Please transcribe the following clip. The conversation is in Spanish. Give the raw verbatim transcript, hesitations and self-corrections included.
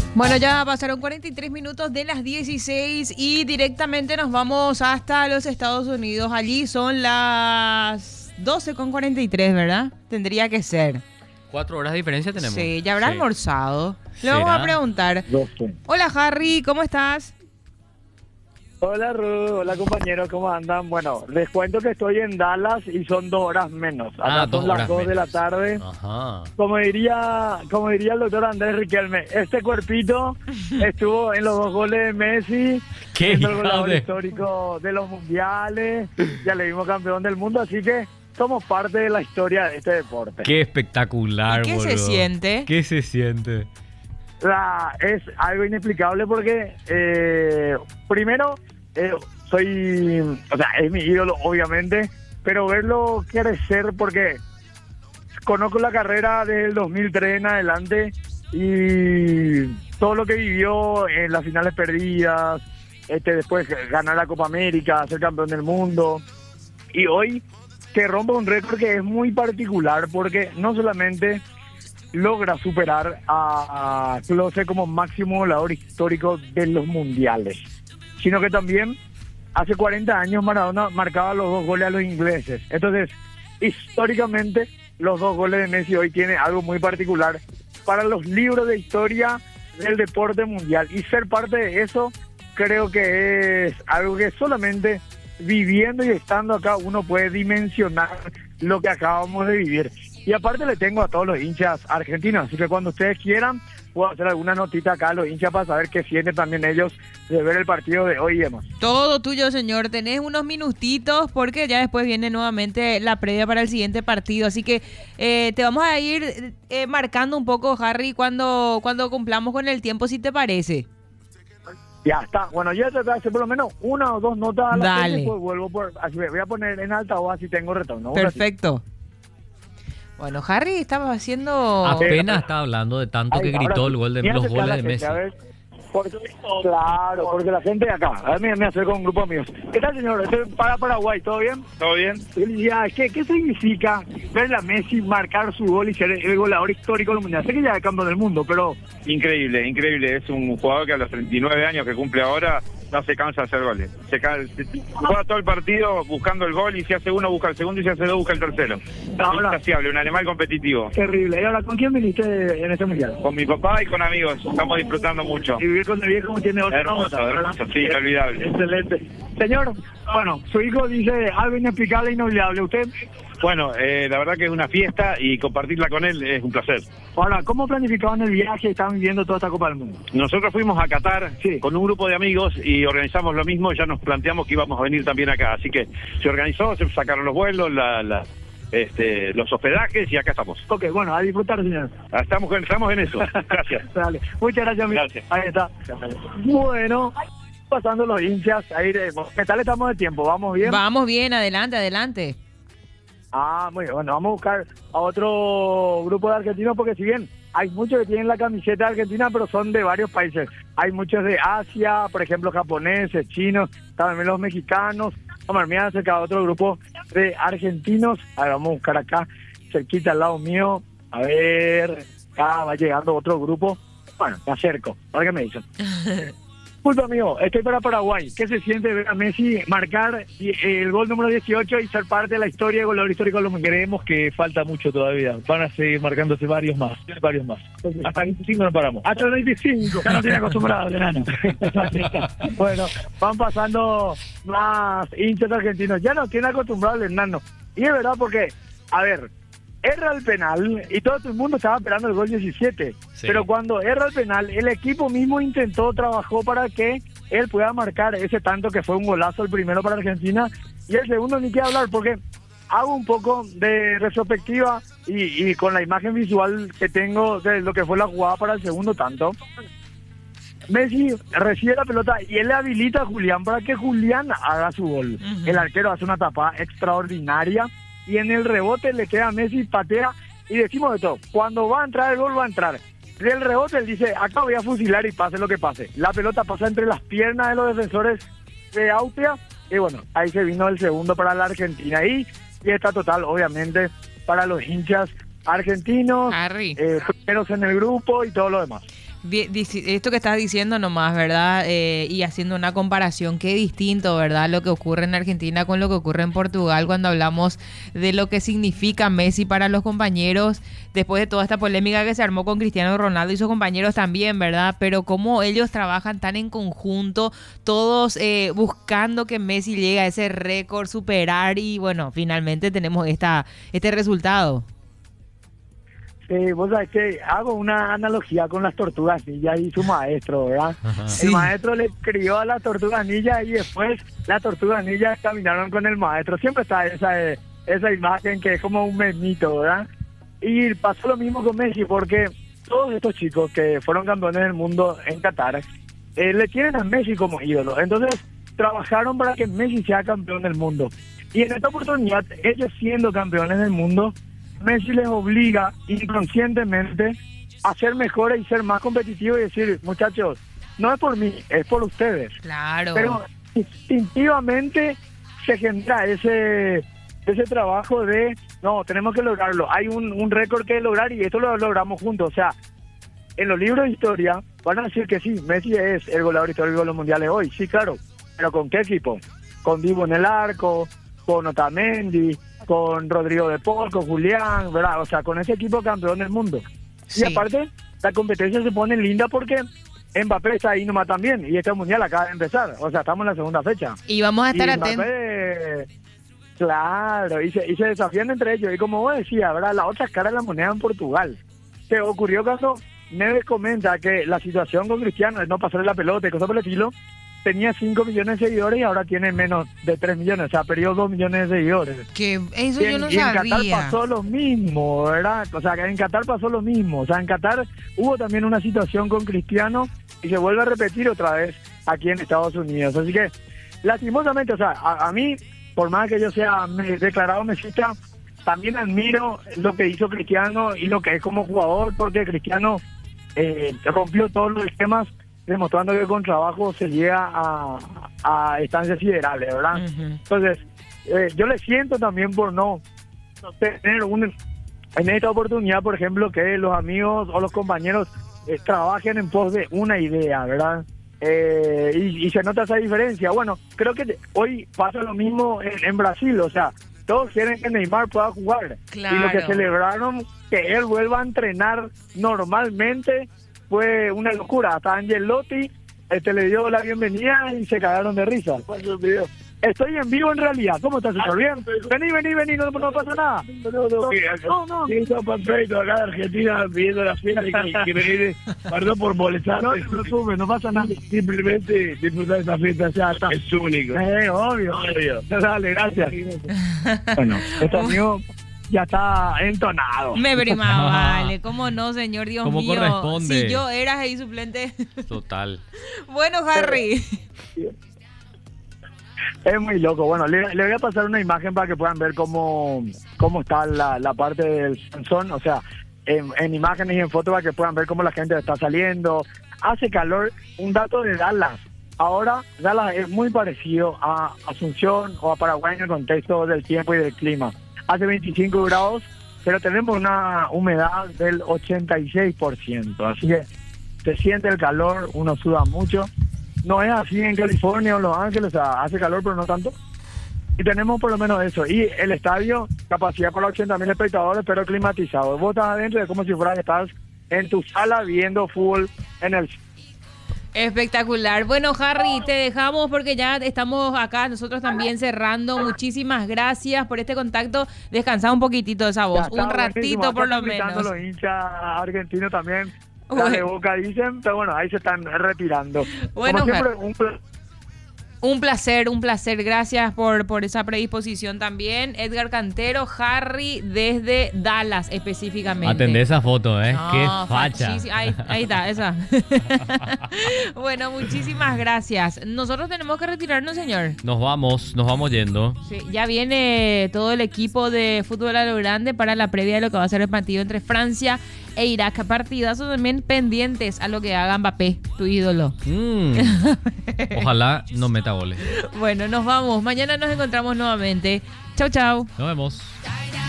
Bueno, ya pasaron cuarenta y tres minutos de las dieciséis y directamente nos vamos hasta los Estados Unidos. Allí son las doce con cuarenta y tres, ¿verdad? Tendría que ser. Cuatro horas de diferencia tenemos. Sí, ya habrá Sí. almorzado. Le ¿Será? vamos a preguntar. doce. Hola, Harry, ¿cómo estás? Hola Ru, hola compañeros, ¿cómo andan? Bueno, les cuento que estoy en Dallas y son dos horas menos. Acá Ah, dos son las horas dos de la menos. tarde. Ajá. Como diría, como diría el doctor Andrés Riquelme, este cuerpito estuvo en los dos goles de Messi, Qué siendo el hija goleador de- histórico de los mundiales, ya le vimos campeón del mundo, así que somos parte de la historia de este deporte. Qué espectacular, ¿Y qué se boludo. siente? ¿Qué se siente? La- es algo inexplicable porque, eh, primero, eh, soy, o sea, es mi ídolo, obviamente, pero verlo crecer porque conozco la carrera desde el dos mil tres en adelante y todo lo que vivió en las finales perdidas, este después ganar la Copa América, ser campeón del mundo, y hoy que rompe un récord que es muy particular porque no solamente logra superar a, a Klose como máximo goleador histórico de los mundiales, sino que también hace cuarenta años Maradona marcaba los dos goles a los ingleses. Entonces, históricamente, los dos goles de Messi hoy tienen algo muy particular para los libros de historia del deporte mundial. Y ser parte de eso creo que es algo que solamente viviendo y estando acá uno puede dimensionar lo que acabamos de vivir. Y aparte le tengo a todos los hinchas argentinos, así que cuando ustedes quieran puedo hacer alguna notita acá a los hinchas para saber qué sienten también ellos de ver el partido de hoy y demás. Todo tuyo, señor. Tenés unos minutitos porque ya después viene nuevamente la previa para el siguiente partido. Así que eh, te vamos a ir eh, marcando un poco, Harry, cuando, cuando cumplamos con el tiempo, si te parece. Ya está. Bueno, yo traté de hacer por lo menos una o dos notas a la Dale. gente y después vuelvo por... Así me voy a poner en altavoz así tengo retorno. Un ratito. Perfecto. Bueno, Harry estaba haciendo... Apenas estaba hablando de tanto Ahí, que gritó ahora el sí. gol de Mira los acercar a goles la de gente, Messi. a ver, porque, claro, porque la gente de acá, a ver, me, me acerco a un grupo de amigos. ¿Qué tal, señor? Estoy para Paraguay, ¿todo bien? ¿Todo bien? Felicidades. ¿Qué, ¿Qué significa ver a Messi marcar su gol y ser el goleador histórico del mundial? Sé que ya es campeón del mundo, pero Increíble, increíble. Es un jugador que a los treinta y nueve años que cumple ahora no se cansa de hacer goles. Se, ca- se- juega todo el partido buscando el gol y si hace uno busca el segundo y si hace dos busca el tercero. Ahora- Insaciable, un animal competitivo. terrible. ¿Y ahora con quién viniste en este mundial? Con mi papá y con amigos, estamos disfrutando mucho. Y vivir con el viejo tiene otra Hermoso, nota, hermoso, ¿verdad? sí, inolvidable. Excelente. Señor, bueno, su hijo dice algo inexplicable e inolvidable. ¿Usted? Bueno, eh, la verdad que es una fiesta y compartirla con él es un placer. Ahora, ¿cómo planificaban el viaje y estaban viviendo toda esta Copa del Mundo? Nosotros fuimos a Qatar Sí. con un grupo de amigos y organizamos lo mismo, ya nos planteamos que íbamos a venir también acá, así que se organizó, se sacaron los vuelos, la, la, este, los hospedajes y acá estamos. Ok, bueno, a disfrutar, señor. Estamos, estamos en eso, gracias. Dale. Muchas gracias, amigo. Gracias. Ahí está. Bueno, pasando los hinchas, ahí iremos. ¿Qué tal estamos de tiempo? ¿Vamos bien? Vamos bien, adelante, adelante. Ah, muy bien. Bueno, vamos a buscar a otro grupo de argentinos porque si bien hay muchos que tienen la camiseta argentina, pero son de varios países. Hay muchos de Asia, por ejemplo, japoneses, chinos, también los mexicanos. Vamos a mirar acerca de otro grupo de argentinos. A ver, vamos a buscar acá, cerquita al lado mío. A ver, acá va llegando otro grupo. Bueno, me acerco. Ahora que me dicen. Disculpa, amigo, estoy para Paraguay. ¿Qué se siente ver a Messi marcar y- el gol número dieciocho y ser parte de la historia de goleador histórico de los mundiales? Creemos que falta mucho todavía. Van a seguir marcándose varios más, varios más. Hasta veinticinco no paramos. Hasta el veinticinco, ya no tiene acostumbrado el enano. Bueno, van pasando más hinchas argentinos. Ya no tiene acostumbrado el enano. Y es verdad porque, a ver, erra el penal y todo el mundo estaba esperando el gol diecisiete. Sí. Pero cuando erra el penal, el equipo mismo intentó, trabajó para que él pueda marcar ese tanto que fue un golazo el primero para Argentina y el segundo ni qué hablar porque hago un poco de retrospectiva y, y con la imagen visual que tengo de lo que fue la jugada para el segundo tanto. Messi recibe la pelota y él le habilita a Julián para que Julián haga su gol. Ujú. El arquero hace una tapada extraordinaria y en el rebote le queda a Messi, patea y decimos de todo, cuando va a entrar el gol va a entrar. Del rebote él dice, acá voy a fusilar y pase lo que pase. La pelota pasa entre las piernas de los defensores de Austria y bueno, ahí se vino el segundo para la Argentina y, y está total obviamente para los hinchas argentinos, Harry. eh, primeros en el grupo y todo lo demás. Di- dici- Esto que estás diciendo nomás, ¿verdad? Eh, y haciendo una comparación, qué distinto, ¿verdad? Lo que ocurre en Argentina con lo que ocurre en Portugal cuando hablamos de lo que significa Messi para los compañeros, después de toda esta polémica que se armó con Cristiano Ronaldo y sus compañeros también, ¿verdad? Pero cómo ellos trabajan tan en conjunto, todos eh, buscando que Messi llegue a ese récord, superar y bueno, finalmente tenemos esta este resultado. Eh, vos sabés que hago una analogía con las tortugas ninja y su maestro, ¿verdad? Sí. El maestro le crió a las tortugas ninja y después las tortugas ninja caminaron con el maestro. Siempre está esa, eh, esa imagen que es como un memito, ¿verdad? Y pasó lo mismo con Messi porque todos estos chicos que fueron campeones del mundo en Qatar eh, le tienen a Messi como ídolo. Entonces trabajaron para que Messi sea campeón del mundo. Y en esta oportunidad, ellos siendo campeones del mundo, Messi les obliga inconscientemente a ser mejores y ser más competitivos y decir, muchachos, no es por mí, es por ustedes. Claro. Pero instintivamente se genera ese ese trabajo de, no, tenemos que lograrlo. Hay un, un récord que lograr y esto lo logramos juntos. O sea, en los libros de historia van a decir que sí, Messi es el goleador histórico de los mundiales hoy. Sí, claro. ¿Pero con qué equipo? Con Dibu en el arco, con Otamendi, con Rodrigo de Paul, con Julián, ¿verdad? O sea, con ese equipo campeón del mundo. Sí. Y aparte, la competencia se pone linda porque Mbappé está ahí nomás también, y este mundial acaba de empezar. O sea, estamos en la segunda fecha. Y vamos a estar Y atentos. Mbappé, claro, y se, y se desafían entre ellos. Y como vos decías, ¿verdad? La otra cara de la moneda en Portugal. Se ocurrió cuando Neves comenta que la situación con Cristiano es no pasarle la pelota y cosas por el estilo. Tenía cinco millones de seguidores y ahora tiene menos de tres millones, o sea, perdió dos millones de seguidores. Que eso Y yo en, no y en Qatar sabía. pasó lo mismo, ¿verdad? O sea, que en Qatar pasó lo mismo. O sea, en Qatar hubo también una situación con Cristiano y se vuelve a repetir otra vez aquí en Estados Unidos. Así que, lastimosamente, o sea, a, a mí, por más que yo sea me- declarado mesista, también admiro lo que hizo Cristiano y lo que es como jugador, porque Cristiano eh, rompió todos los esquemas, demostrando que con trabajo se llega a, a estancias siderales, ¿verdad? Ujú. Entonces, eh, yo le siento también por no, no tener un, en esta oportunidad, por ejemplo, que los amigos o los compañeros eh, trabajen en pos de una idea, ¿verdad? Eh, y, y se nota esa diferencia. Bueno, creo que hoy pasa lo mismo en, en Brasil, o sea, todos quieren que Neymar pueda jugar. Claro. Y lo que celebraron que él vuelva a entrenar normalmente fue una locura. Hasta Angelotti este, le dio la bienvenida y se cagaron de risa. Estoy en vivo en realidad. ¿Cómo estás, señor? Bien. Vení, vení, vení, no, no pasa nada. No, no, no. no. Sí, está perfecto acá de Argentina pidiendo la fiesta y que, que venir, perdón por molestar. No te preocupes, no pasa nada. Simplemente disfrutar de esta fiesta, ya está. Es único. Eh, obvio. Obvio. Dale, gracias. Bueno, este amigo ya está entonado. Me prima, vale. ¿Cómo no, señor? Dios Como mío. corresponde. Si yo eras ahí suplente. Total. Bueno, Harry. Es muy loco. Bueno, le, le voy a pasar una imagen para que puedan ver cómo, cómo está la, la parte del Sansón. O sea, en, en imágenes y en fotos para que puedan ver cómo la gente está saliendo. Hace calor. Un dato de Dallas. Ahora, Dallas es muy parecido a Asunción o a Paraguay en el contexto del tiempo y del clima. Hace veinticinco grados, pero tenemos una humedad del ochenta y seis por ciento. Así que se siente el calor, uno suda mucho. No es así en California o Los Ángeles, o sea, hace calor pero no tanto. Y tenemos por lo menos eso. Y el estadio, capacidad para ochenta mil espectadores, pero climatizado. Vos estás adentro, es como si fuera que estás en tu sala viendo fútbol en el... Espectacular. Bueno, Harry, te dejamos porque ya estamos acá nosotros también cerrando. Muchísimas gracias por este contacto. Descansa un poquitito de esa voz, Ya está un ratito buenísimo. por Acá lo están gritando menos. los hinchas argentinos también. Bueno. Dale boca dicen, pero bueno, ahí se están retirando. Bueno, Como siempre, un pla- Un placer, un placer. Gracias por, por esa predisposición también. Edgar Cantero, Harry desde Dallas específicamente. Atendé esa foto, ¿eh? No, Qué facha. fachísima. Ahí, ahí está, esa. Bueno, muchísimas gracias. Nosotros tenemos que retirarnos, señor. Nos vamos, nos vamos yendo. Sí, ya viene todo el equipo de fútbol a lo grande para la previa de lo que va a ser el partido entre Francia e Irak. Partidazo también pendientes a lo que haga Mbappé, tu ídolo. Mm. Ojalá no meta goles. Bueno, nos vamos. Mañana nos encontramos nuevamente. Chau, chau. Nos vemos.